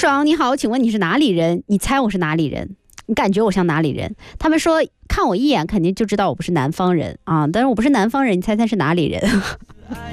爽，你好，请问你是哪里人？你猜我是哪里人？你感觉我像哪里人？他们说看我一眼肯定就知道我不是南方人啊，但是我不是南方人，你猜猜是哪里人？